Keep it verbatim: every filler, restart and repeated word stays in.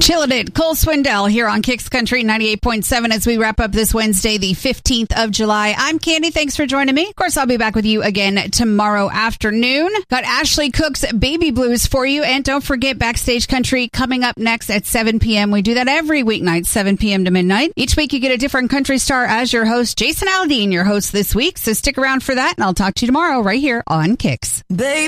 Chillin' It, Cole Swindell here on Kicks Country ninety-eight point seven as we wrap up this Wednesday, the fifteenth of July. I'm Candy. Thanks for joining me. Of course, I'll be back with you again tomorrow afternoon. Got Ashley Cook's Baby Blues for you. And don't forget Backstage Country coming up next at seven p.m. We do that every weeknight, seven p.m. to midnight. Each week you get a different country star as your host. Jason Aldean, your host this week. So stick around for that, and I'll talk to you tomorrow right here on Kicks. Baby.